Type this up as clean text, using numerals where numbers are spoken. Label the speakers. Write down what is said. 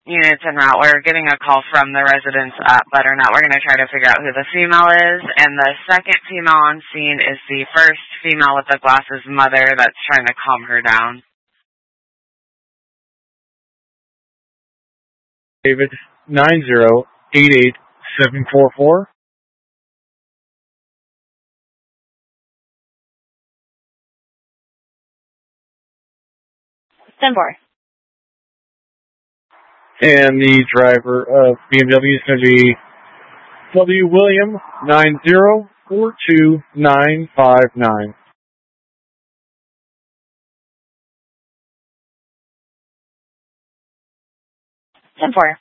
Speaker 1: units en route. We're getting a call from the residents at Butternut. We're going to try to figure out who the female is, and the second female on scene is the first female with the glasses mother that's trying to calm her down.
Speaker 2: David 9088744.
Speaker 3: Stand for.
Speaker 2: And the driver of BMW is going to be W. William 9042959.
Speaker 3: Stand for.